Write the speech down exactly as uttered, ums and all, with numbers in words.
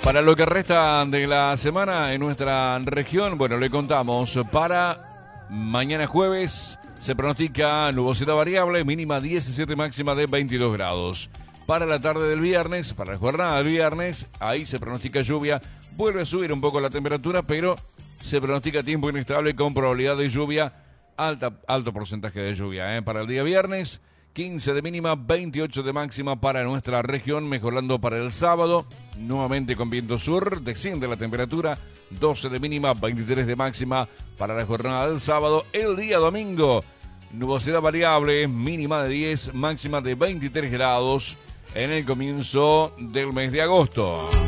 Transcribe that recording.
Para lo que resta de la semana en nuestra región, bueno, le contamos, para mañana jueves se pronostica nubosidad variable, mínima diecisiete, máxima de veintidós grados. Para la tarde del viernes, para la jornada del viernes, ahí se pronostica lluvia, vuelve a subir un poco la temperatura, pero se pronostica tiempo inestable con probabilidad de lluvia, alta, alto porcentaje de lluvia, ¿eh? Para el día viernes, quince de mínima, veintiocho de máxima para nuestra región, mejorando para el sábado, nuevamente con viento sur, desciende la temperatura, doce de mínima, veintitrés de máxima para la jornada del sábado. El día domingo, nubosidad variable, mínima de diez, máxima de veintitrés grados en el comienzo del mes de agosto.